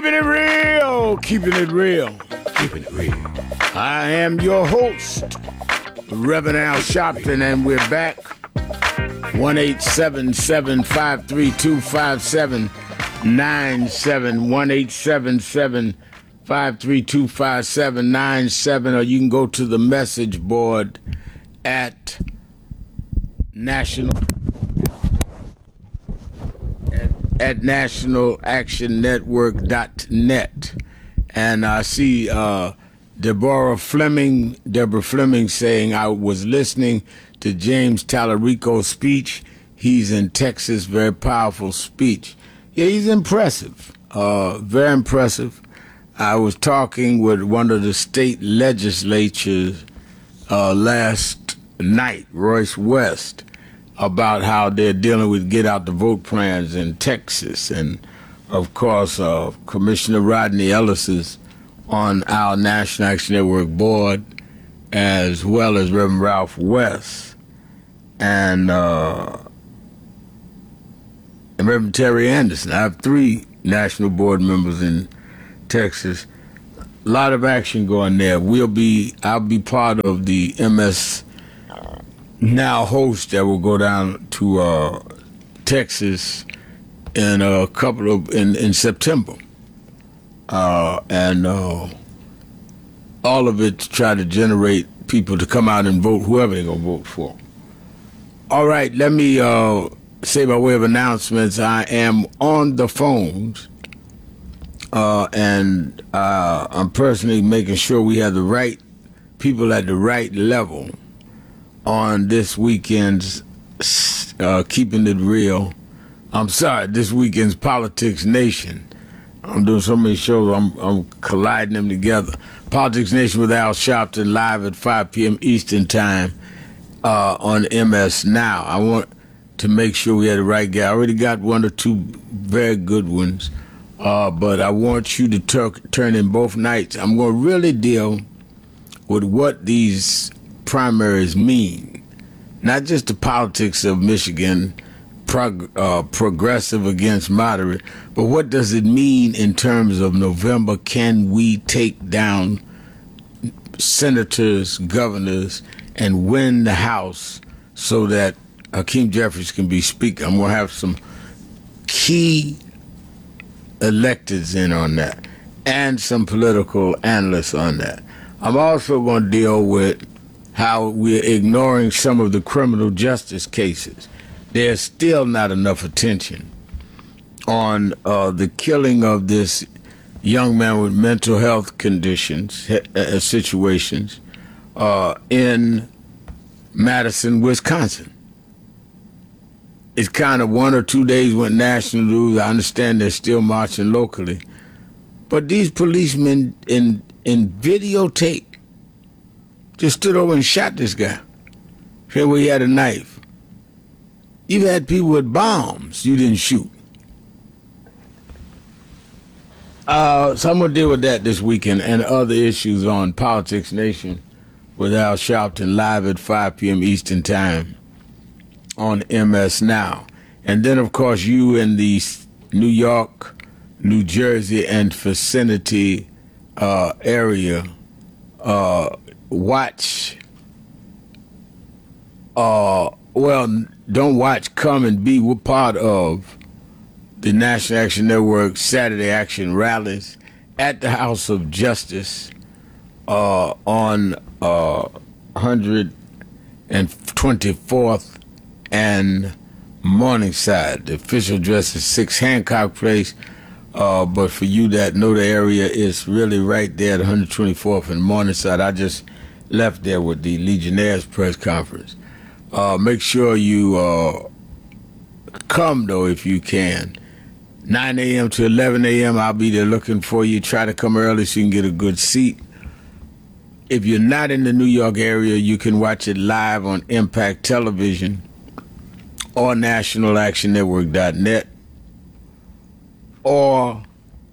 Keeping it real, keeping it real, keeping it real. I am your host, Reverend Al Sharpton, and we're back. 1-877-532-5797, 1-877-532-5797, or you can go to the message board at nationalactionnetwork.net. And I see Deborah Fleming saying, I was listening to James Tallarico's speech. He's in Texas, very powerful speech. Yeah, he's impressive, very impressive. I was talking with one of the state legislatures last night, Royce West, about how they're dealing with get out the vote plans in Texas. And of course, Commissioner Rodney Ellis is on our National Action Network board, as well as Reverend Ralph West and Reverend Terry Anderson. I have 3 national board members in Texas. A lot of action going there. I'll be part of the MS Now host that will go down to Texas in in September, and all of it to try to generate people to come out and vote whoever they're gonna vote for. All right, let me say by way of announcements, I am on the phones, and I'm personally making sure we have the right people at the right level on this weekend's Keeping It Real. This weekend's Politics Nation. I'm doing so many shows, I'm colliding them together. Politics Nation with Al Sharpton, live at 5 p.m. Eastern Time on MS Now. I want to make sure we had the right guy. I already got 1 or 2 very good ones, but I want you to turn in both nights. I'm going to really deal with what these primaries mean, not just the politics of Michigan, progressive against moderate, but what does it mean in terms of November? Can we take down senators, governors, and win the House so that Hakeem Jeffries can be Speaker? I'm going to have some key electeds in on that and some political analysts on that. I'm also going to deal with how we're ignoring some of the criminal justice cases. There's still not enough attention on the killing of this young man with mental health conditions, situations, in Madison, Wisconsin. It's kind of 1 or 2 days went national news. I understand they're still marching locally. But these policemen in videotape just stood over and shot this guy. Here where he had a knife. You've had people with bombs you didn't shoot. So I'm going to deal with that this weekend and other issues on Politics Nation with Al Sharpton, live at 5 p.m. Eastern Time on MS Now. And then, of course, you in the New York, New Jersey, and vicinity area, watch, don't watch, come and be part of the National Action Network Saturday Action Rallies at the House of Justice on 124th and Morningside. The official address is 6 Hancock Place, but for you that know the area, it's really right there at 124th and Morningside. I just left there with the Legionnaires press conference. Make sure you come, though, if you can. 9 a.m. to 11 a.m., I'll be there looking for you. Try to come early so you can get a good seat. If you're not in the New York area, you can watch it live on Impact Television or nationalactionnetwork.net or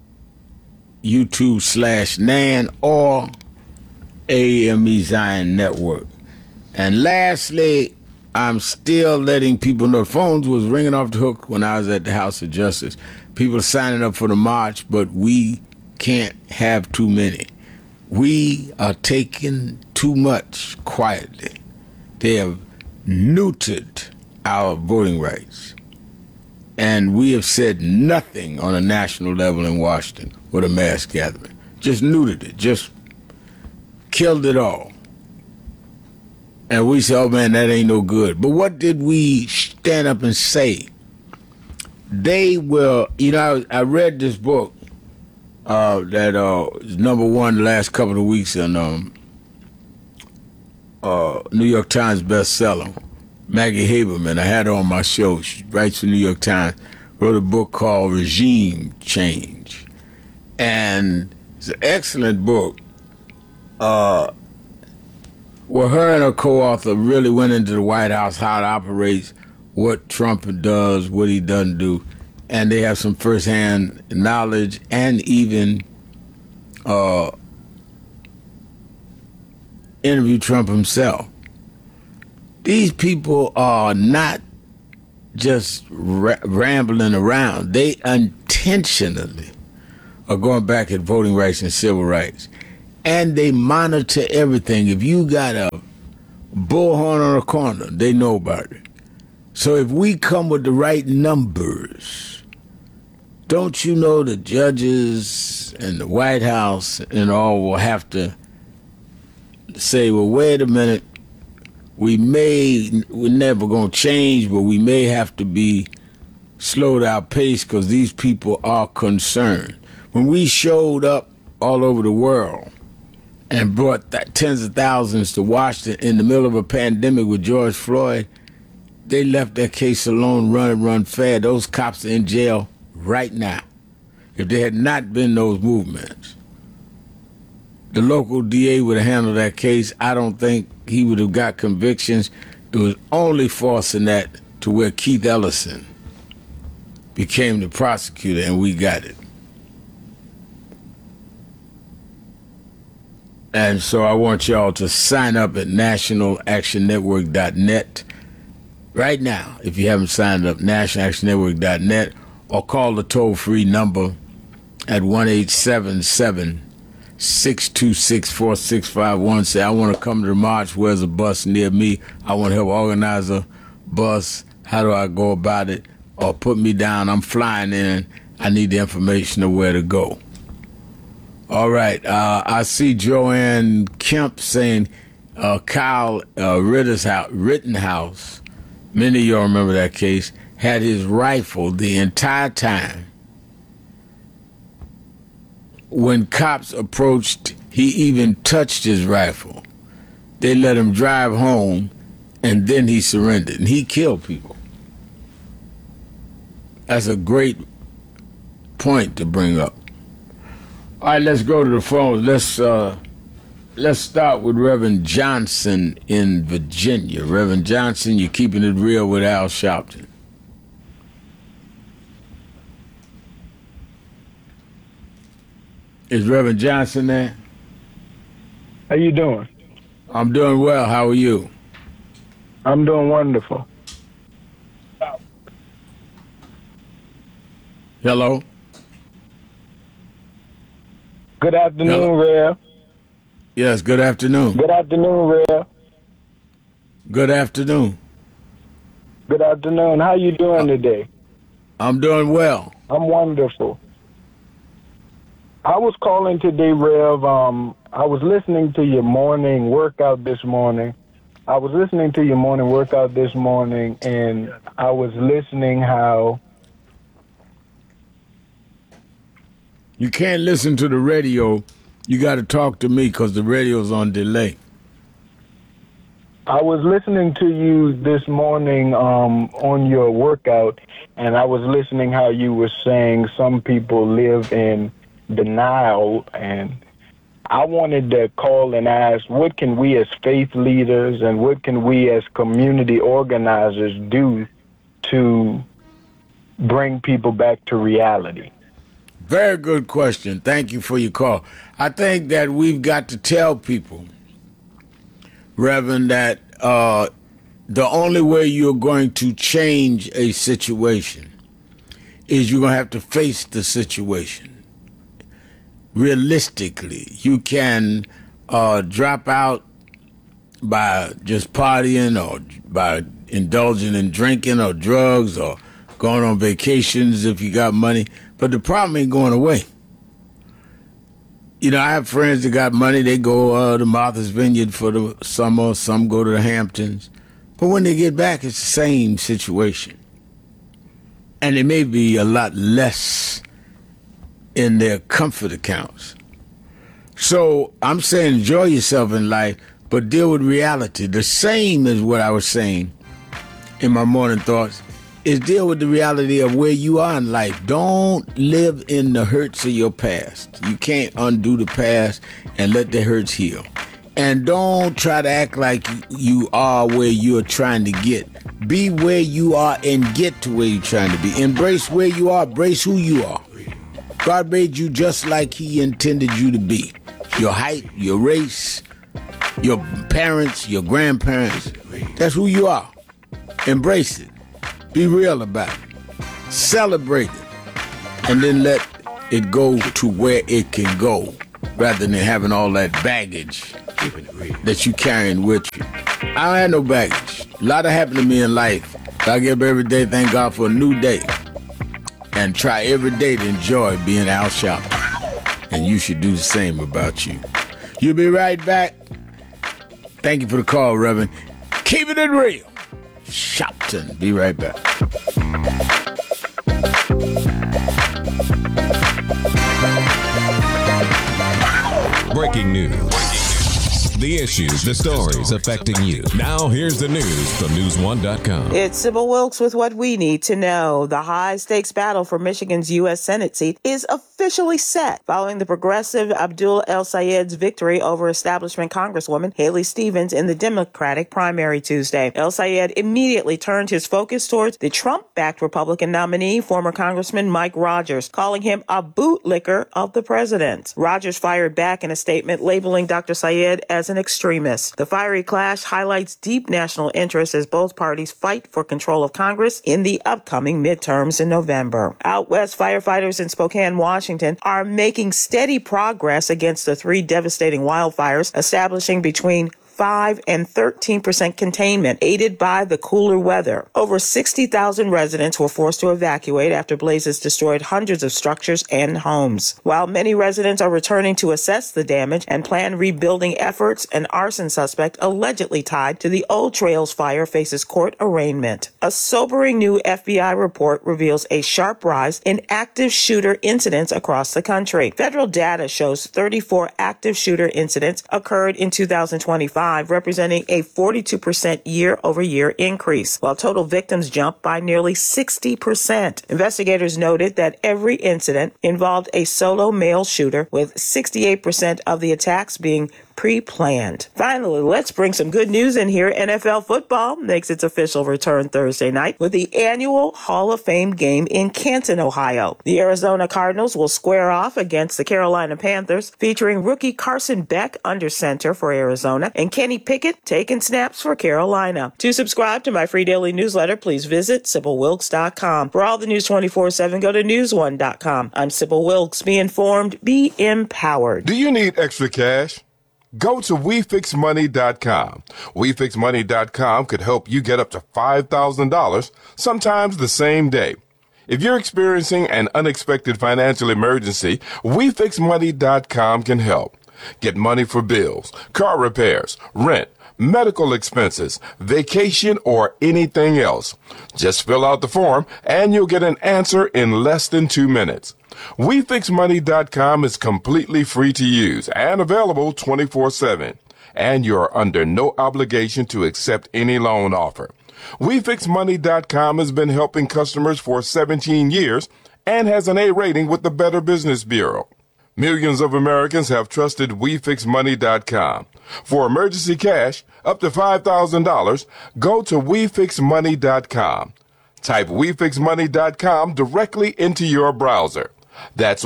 YouTube/NAN or AME Zion Network. And lastly, I'm still letting people know the phones was ringing off the hook when I was at the House of Justice. People are signing up for the march, but we can't have too many. We are taking too much quietly. They have neutered our voting rights. And we have said nothing on a national level in Washington with a mass gathering. Just neutered it, just killed it all. And we said, oh man, that ain't no good. But what did we stand up and say? They will, I read this book that is number one the last couple of weeks in New York Times bestseller, Maggie Haberman. I had her on my show. She writes for New York Times, wrote a book called Regime Change. And it's an excellent book. Well, her and her co-author really went into the White House, how it operates, what Trump does, what he doesn't do, and they have some firsthand knowledge and even interview Trump himself. These people are not just rambling around. They intentionally are going back at voting rights and civil rights. And they monitor everything. If you got a bullhorn on a corner, they know about it. So if we come with the right numbers, don't you know the judges and the White House and all will have to say, well, wait a minute, we're never going to change, but we may have to be slowed our pace because these people are concerned. When we showed up all over the world and brought tens of thousands to Washington in the middle of a pandemic with George Floyd, they left that case alone, run fair. Those cops are in jail right now. If there had not been those movements, the local DA would have handled that case. I don't think he would have got convictions. It was only forcing that to where Keith Ellison became the prosecutor, and we got it. And so I want y'all to sign up at nationalactionnetwork.net right now. If you haven't signed up, nationalactionnetwork.net, or call the toll-free number at 1-877-626-4651. Say, I want to come to the march. Where's a bus near me? I want to help organize a bus. How do I go about it? Or put me down. I'm flying in. I need the information of where to go. All right. I see Joanne Kemp saying Kyle Rittenhouse, many of y'all remember that case, had his rifle the entire time. When cops approached, he even touched his rifle. They let him drive home, and then he surrendered, and he killed people. That's a great point to bring up. All right, let's go to the phone. Let's start with Reverend Johnson in Virginia. Reverend Johnson, you're keeping it real with Al Sharpton. Is Reverend Johnson there? How you doing? I'm doing well. How are you? I'm doing wonderful. Hello? Good afternoon, Rev. Yes, good afternoon. Good afternoon, Rev. Good afternoon. Good afternoon. How you doing today? I'm doing well. I'm wonderful. I was calling today, Rev. I was listening to your morning workout this morning. And I was listening how... You can't listen to the radio. You got to talk to me because the radio's on delay. I was listening to you this morning on your workout, and I was listening how you were saying some people live in denial, and I wanted to call and ask, what can we as faith leaders and what can we as community organizers do to bring people back to reality? Very good question. Thank you for your call. I think that we've got to tell people, Reverend, that the only way you're going to change a situation is you're going to have to face the situation. Realistically, you can drop out by just partying or by indulging in drinking or drugs or going on vacations if you got money. But the problem ain't going away. You know, I have friends that got money. They go to Martha's Vineyard for the summer. Some go to the Hamptons. But when they get back, it's the same situation. And it may be a lot less in their comfort accounts. So I'm saying enjoy yourself in life, but deal with reality. The same as what I was saying in my morning thoughts is deal with the reality of where you are in life. Don't live in the hurts of your past. You can't undo the past and let the hurts heal. And don't try to act like you are where you're trying to get. Be where you are and get to where you're trying to be. Embrace where you are. Embrace who you are. God made you just like he intended you to be. Your height, your race, your parents, your grandparents. That's who you are. Embrace it. Be real about it. Celebrate it. And then let it go to where it can go, rather than having all that baggage that you carrying with you. I don't have no baggage. A lot that happened to me in life. I get up every day, thank God for a new day. And try every day to enjoy being Al Sharpton. And you should do the same about you. You'll be right back. Thank you for the call, Reverend. Keep it real. Sharpton. Be right back. Breaking news. The issues, the stories affecting you. Now, here's the news from News1.com. It's Sybil Wilkes with what we need to know. The high-stakes battle for Michigan's U.S. Senate seat is officially set following the progressive Abdul El-Sayed's victory over establishment Congresswoman Haley Stevens in the Democratic primary Tuesday. El-Sayed immediately turned his focus towards the Trump-backed Republican nominee, former Congressman Mike Rogers, calling him a bootlicker of the president. Rogers fired back in a statement labeling Dr. Sayed as an extremist. The fiery clash highlights deep national interest as both parties fight for control of Congress in the upcoming midterms in November. Out west, firefighters in Spokane, Washington are making steady progress against the 3 devastating wildfires, establishing between 5 and 13% containment, aided by the cooler weather. Over 60,000 residents were forced to evacuate after blazes destroyed hundreds of structures and homes. While many residents are returning to assess the damage and plan rebuilding efforts, an arson suspect allegedly tied to the Old Trails fire faces court arraignment. A sobering new FBI report reveals a sharp rise in active shooter incidents across the country. Federal data shows 34 active shooter incidents occurred in 2025. Representing a 42% year-over-year increase, while total victims jumped by nearly 60%. Investigators noted that every incident involved a solo male shooter, with 68% of the attacks being pre-planned. Finally, let's bring some good news in here. NFL football makes its official return Thursday night with the annual Hall of Fame game in Canton, Ohio. The Arizona Cardinals will square off against the Carolina Panthers, featuring rookie Carson Beck under center for Arizona and Kenny Pickett taking snaps for Carolina. To subscribe to my free daily newsletter, please visit SybilWilkes.com. For all the news 24/7, go to News1.com. I'm Sybil Wilkes. Be informed, be empowered. Do you need extra cash? Go to WeFixMoney.com. WeFixMoney.com could help you get up to $5,000, sometimes the same day. If you're experiencing an unexpected financial emergency, WeFixMoney.com can help. Get money for bills, car repairs, rent, medical expenses, vacation, or anything else. Just fill out the form and you'll get an answer in less than 2 minutes. WeFixMoney.com is completely free to use and available 24/7. And you're under no obligation to accept any loan offer. WeFixMoney.com has been helping customers for 17 years and has an A rating with the Better Business Bureau. Millions of Americans have trusted WeFixMoney.com. For emergency cash, up to $5,000, go to WeFixMoney.com. Type WeFixMoney.com directly into your browser. That's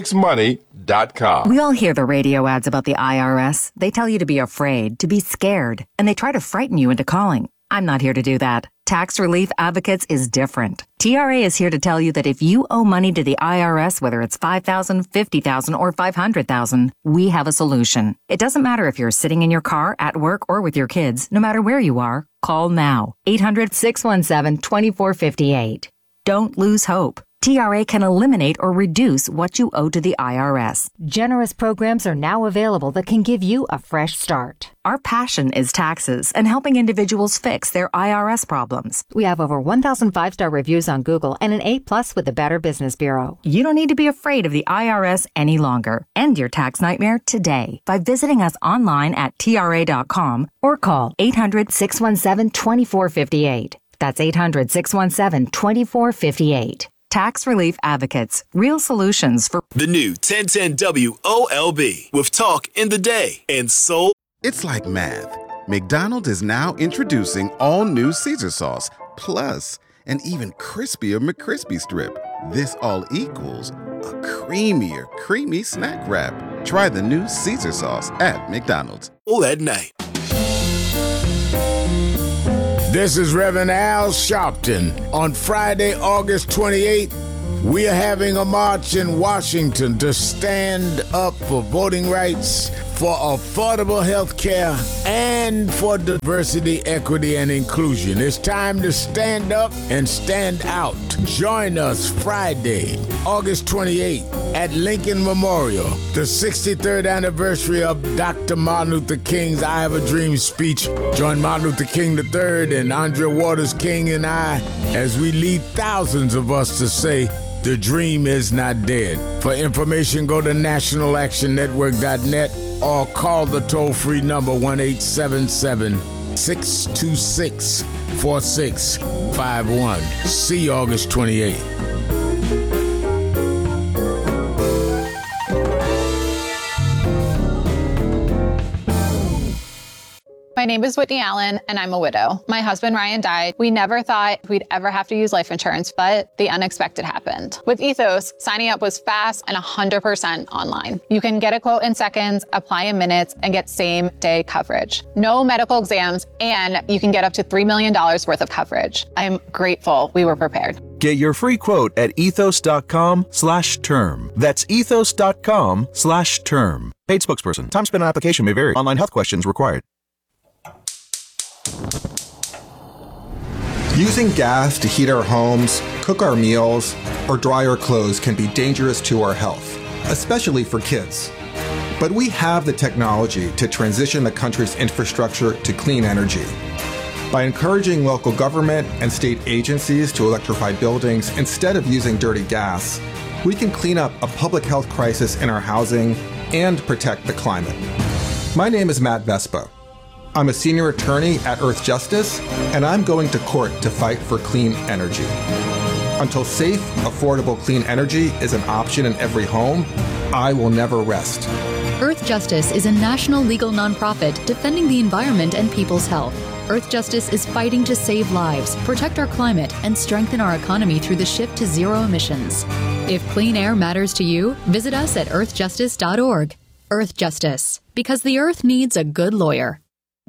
WeFixMoney.com. We all hear the radio ads about the IRS. They tell you to be afraid, to be scared, and they try to frighten you into calling. I'm not here to do that. Tax Relief Advocates is different. TRA is here to tell you that if you owe money to the IRS, whether it's $5,000, $50,000, or $500,000, we have a solution. It doesn't matter if you're sitting in your car, at work, or with your kids. No matter where you are, call now. 800-617-2458. Don't lose hope. TRA can eliminate or reduce what you owe to the IRS. Generous programs are now available that can give you a fresh start. Our passion is taxes and helping individuals fix their IRS problems. We have over 1,000 5-star reviews on Google and an A+ with the Better Business Bureau. You don't need to be afraid of the IRS any longer. End your tax nightmare today by visiting us online at TRA.com or call 800-617-2458. That's 800-617-2458. Tax Relief Advocates, real solutions for the new 1010 WOLB with Talk in the Day and Soul. It's like math. McDonald's is now introducing all new Caesar sauce, plus an even crispier McCrispy strip. This all equals a creamier, creamy snack wrap. Try the new Caesar sauce at McDonald's. All at night. This is Reverend Al Sharpton. On Friday, August 28th, we are having a march in Washington to stand up for voting rights, for affordable health care, and for diversity, equity, and inclusion. It's time to stand up and stand out. Join us Friday, August 28th at Lincoln Memorial, the 63rd anniversary of Dr. Martin Luther King's I Have a Dream speech. Join Martin Luther King III and Andrea Waters King and I as we lead thousands of us to say, the dream is not dead. For information, go to nationalactionnetwork.net or call the toll-free number 1-877-626-4651. See you August 28th. My name is Whitney Allen, and I'm a widow. My husband, Ryan, died. We never thought we'd ever have to use life insurance, but the unexpected happened. With Ethos, signing up was fast and 100% online. You can get a quote in seconds, apply in minutes, and get same-day coverage. No medical exams, and you can get up to $3 million worth of coverage. I'm grateful we were prepared. Get your free quote at ethos.com/term. That's ethos.com/term. Paid spokesperson. Time spent on application may vary. Online health questions required. Using gas to heat our homes, cook our meals, or dry our clothes can be dangerous to our health, especially for kids. But we have the technology to transition the country's infrastructure to clean energy. By encouraging local government and state agencies to electrify buildings instead of using dirty gas, we can clean up a public health crisis in our housing and protect the climate. My name is Matt Vespa. I'm a senior attorney at Earth Justice, and I'm going to court to fight for clean energy. Until safe, affordable clean energy is an option in every home, I will never rest. Earth Justice is a national legal nonprofit defending the environment and people's health. Earth Justice is fighting to save lives, protect our climate, and strengthen our economy through the shift to zero emissions. If clean air matters to you, visit us at earthjustice.org. Earth Justice, because the earth needs a good lawyer.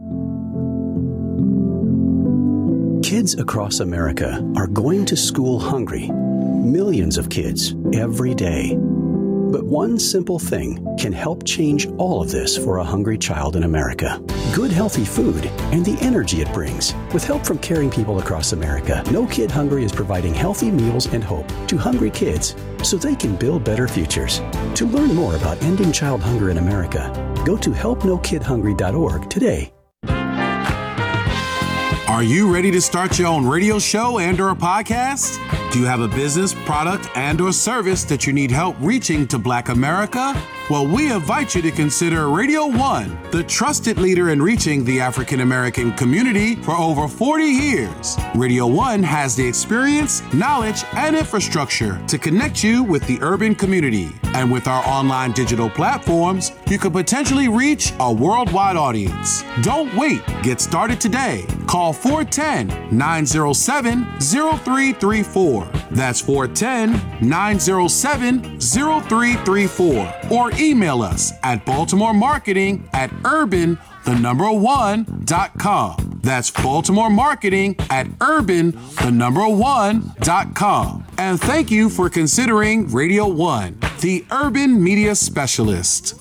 Kids across America are going to school hungry. Millions of kids every day. But one simple thing can help change all of this for a hungry child in America. Good, healthy food and the energy it brings. With help from caring people across America, No Kid Hungry is providing healthy meals and hope to hungry kids so they can build better futures. To learn more about ending child hunger in America, go to helpnokidhungry.org today. Are you ready to start your own radio show and/or a podcast? Do you have a business, product, and/or service that you need help reaching to Black America? Well, we invite you to consider Radio One, the trusted leader in reaching the African American community for over 40 years. Radio One has the experience, knowledge, and infrastructure to connect you with the urban community. And with our online digital platforms, you could potentially reach a worldwide audience. Don't wait. Get started today. Call 410-907-0334. That's 410-907-0334. Or email us at baltimoremarketing@urban1.com. That's Baltimore Marketing at urban1.com. And thank you for considering Radio 1, the urban media specialist.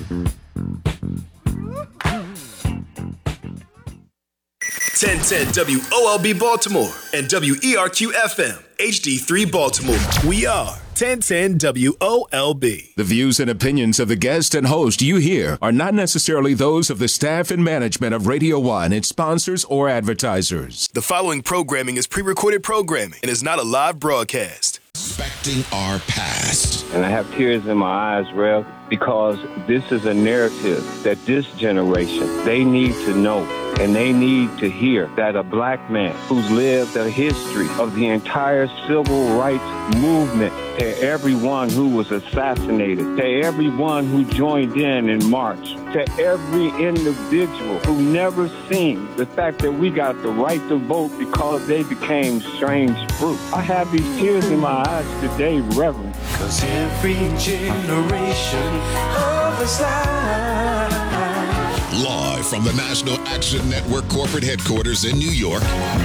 1010 WOLB Baltimore and WERQ FM HD3 Baltimore. We are 1010 WOLB. The views and opinions of the guest and host you hear are not necessarily those of the staff and management of Radio 1, its sponsors, or advertisers. The following programming is pre-recorded programming and is not a live broadcast. Respecting our past. And I have tears in my eyes, Rev, because this is a narrative that this generation, they need to know. And they need to hear that a black man who's lived a history of the entire civil rights movement, to everyone who was assassinated, to everyone who joined in March, to every individual who never seen the fact that we got the right to vote because they became strange fruit. I have these tears in my eyes today, Reverend. Because every generation of us Live from the National Action Network corporate headquarters in New York,